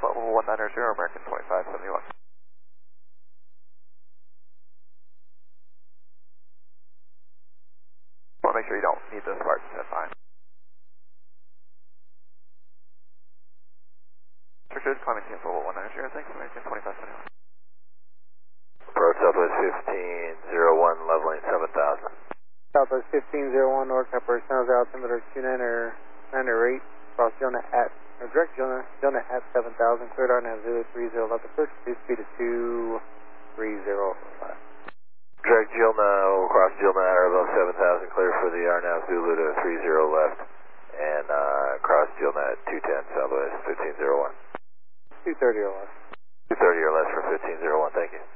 level 190, American 2571. Want to make sure you don't need those parts, that's fine. Richard, climbing team level 190, thanks, American 2571. Approach Southwest 1501, leveling 7000. Southwest 1501, North Pepper, sounds altimeter 29 or 8, cross Jonah at, or direct Jonah at 7000, cleared RNAV 030, left approach, speed of 2305. Direct Jonah, cross Jonah at or above 7000, clear for the RNAV Zulu to 30 left, and cross Jonah at 210, Southwest 1501. 230 or less. 230 or less for 1501, thank you.